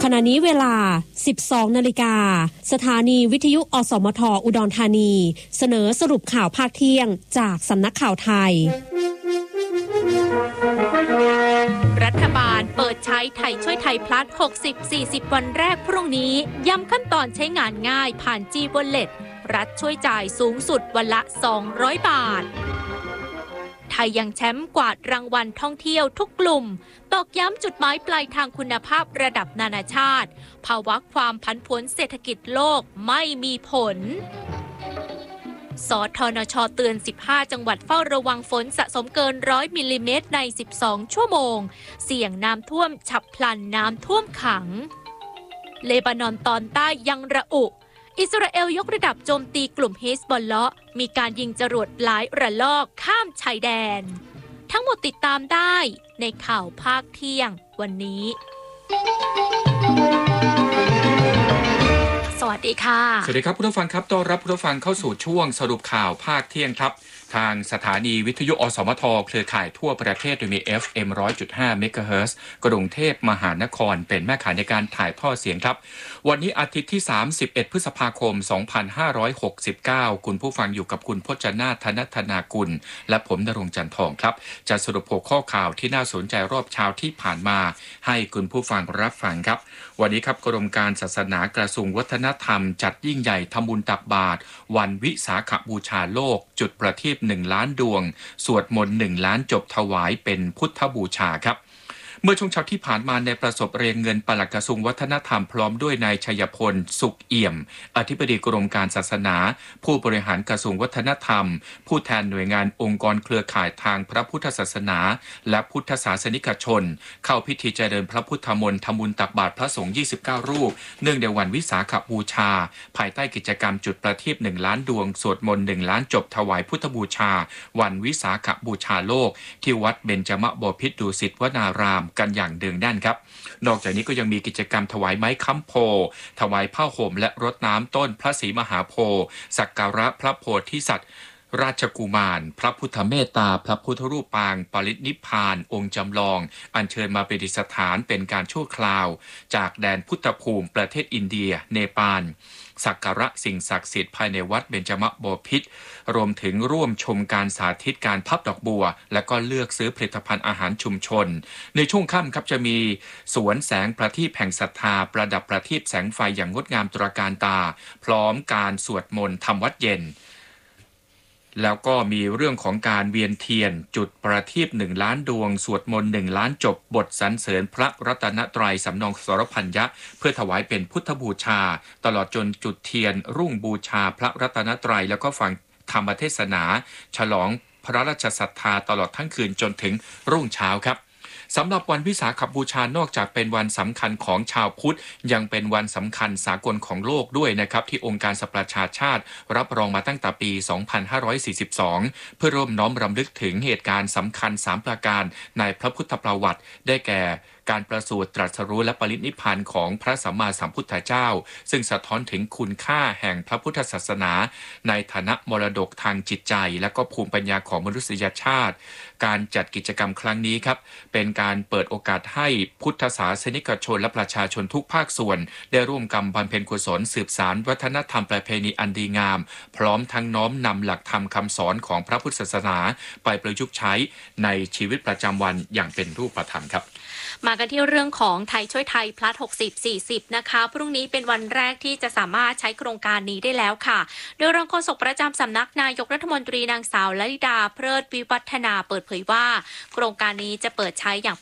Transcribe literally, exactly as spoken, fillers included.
ขณะนี้เวลา สิบสองนาฬิกาสถานีวิทยุอสมทอุดรธานีเสนอสรุปข่าวภาคเที่ยงจากสำนักข่าวไทยรัฐบาลเปิดใช้ไทยช่วยไทยพลัส หกสิบ สี่สิบ วันแรกพรุ่งนี้ย้ำขั้นตอนใช้งานง่ายผ่าน G Wallet รัฐช่วยจ่ายสูงสุดวันละ สองร้อย บาทไทยยังแชมป์กวาดรางวัลท่องเที่ยวทุกกลุ่มตอกย้ำจุดหมายปลายทางคุณภาพระดับนานาชาติภาวะความผันผวนเศรษฐกิจโลกไม่มีผลสทนช.เตือนสิบห้าจังหวัดเฝ้าระวังฝนสะสมเกินร้อยมิลลิเมตรในสิบสองชั่วโมงเสี่ยงน้ำท่วมฉับพลันน้ำท่วมขังเลบานอนตอนใต้ยังระอุอิสราเอลยกระดับโจมตีกลุ่มฮิซบอลเลาะห์มีการยิงจรวดหลายระลอกข้ามชายแดนทั้งหมดติดตามได้ในข่าวภาคเที่ยงวันนี้สวัสดีค่ะสวัสดีครับผู้ฟังครับต้อนรับผู้ฟังเข้าสู่ช่วงสรุปข่าวภาคเที่ยงครับทางสถานีวิทยุอสมทเครือข่ายทั่วประเทศโดยมี เอฟ เอ็ม หนึ่งร้อยจุดห้า เมกะเฮิรตซ์กรุงเทพมหานครเป็นแม่ข่ายในการถ่ายทอดเสียงครับวันนี้อาทิตย์ที่สามสิบเอ็ดพฤษภาคมสองพันห้าร้อยหกสิบเก้าคุณผู้ฟังอยู่กับคุณพจนาถ ธนธนากุลและผมณรงค์จันทองครับจะสรุปหัวข้อข่าวที่น่าสนใจรอบเช้าที่ผ่านมาให้คุณผู้ฟังรับฟังครับวันนี้ครับกรมการศาสนากระทรวงวัฒนธรรมจัดยิ่งใหญ่ทำบุญตักบาตรวันวิสาขบูชาโลกจุดประทีปหนึ่งล้านดวงสวดมนต์หนึ่งล้านจบถวายเป็นพุทธบูชาครับเมื่อช่วงเช้าที่ผ่านมาในประสบเรียงเงินปลัดกระทรวงวัฒนธรรมพร้อมด้วยนายชัยพลสุขเอี่ยมอธิบดีกรมการศาสนาผู้บริหารกระทรวงวัฒนธรรมผู้แทนหน่วยงานองค์กรเครือข่ายทางพระพุทธศาสนาและพุทธศาสนิกชนเข้าพิธีเจริญพระพุทธมนต์ทำบุญตักบาตรพระสงฆ์ยี่สิบเก้ารูปเนื่องในวันวิสาขบูชาภายใต้กิจกรรมจุดประทีปหนึ่งล้านดวงสวดมนต์หนึ่งล้านจบถวายพุทธบูชาวันวิสาขบูชาโลกที่วัดเบญจมบพิตรดุสิตวนารามกันอย่างเดืองแน่นครับนอกจากนี้ก็ยังมีกิจกรรมถวายไม้ค้ำโพถวายผ้าห่มและรดน้ำต้นพระศรีมหาโพธิ์สักการะพระโพธิสัตว์ราชกุมารพระพุทธเมตตาพระพุทธรูปปางปรินิพพานองค์จำลองอัญเชิญมาประดิษฐานเป็นการชั่วคราวจากแดนพุทธภูมิประเทศอินเดียเนปาลสักการะสิ่งศักดิ์สิทธิ์ภายในวัดเบญจมบพิตรรวมถึงร่วมชมการสาธิตการพับดอกบัวและก็เลือกซื้อผลิตภัณฑ์อาหารชุมชนในช่วงค่ำครับจะมีสวนแสงประทีปแห่งศรัทธาประดับประทีปแสงไฟอย่างงดงามตระการตาพร้อมการสวดมนต์ทำวัดเย็นแล้วก็มีเรื่องของการเวียนเทียนจุดประทีปหนึ่งล้านดวงสวดมนต์หนึ่งล้านจบบทสรรเสริญพระรัตนตรัยสำนองสรพัญญะเพื่อถวายเป็นพุทธบูชาตลอดจนจุดเทียนรุ่งบูชาพระรัตนตรัยแล้วก็ฟังธรรมเทศนาฉลองพระราชศรัทธาตลอดทั้งคืนจนถึงรุ่งเช้าครับสำหรับวันวิสาขบูชานอกจากเป็นวันสำคัญของชาวพุทธยังเป็นวันสำคัญสากลของโลกด้วยนะครับที่องค์การสหประชาชาติรับรองมาตั้งแต่ปี สองพันห้าร้อยสี่สิบสอง เพื่อร่วมน้อมรำลึกถึงเหตุการณ์สำคัญสามประการในพระพุทธประวัติได้แก่การประสูติตรัสรู้และปรินิพพานของพระสัมมาสัมพุทธเจ้าซึ่งสะท้อนถึงคุณค่าแห่งพระพุทธศาสนาในฐานะมรดกทางจิตใจและก็ภูมิปัญญาของมนุษยชาติการจัดกิจกรรมครั้งนี้ครับเป็นการเปิดโอกาสให้พุทธศาสนิกชนและประชาชนทุกภาคส่วนได้ร่วมกันบำเพ็ญกุศลสืบสานวัฒนธรรมประเพณีอันดีงามพร้อมทั้งน้อมนำหลักธรรมคำสอนของพระพุทธศาสนาไปประยุกต์ใช้ในชีวิตประจำวันอย่างเป็นรูปธรรมครับมากันที่เรื่องของไทยช่วยไทยพลัส หกสิบ สี่สิบ นะคะพรุ่งนี้เป็นวันแรกที่จะสามารถใช้โครงการนี้ได้แล้วค่ะโดยรองโฆษกประจำสำนักนายกรัฐมนตรีนางสาวลลิดาเพลิดวิวัฒนาเปิดเผยว่าโครงการนี้จะเปิดใช้อย่าง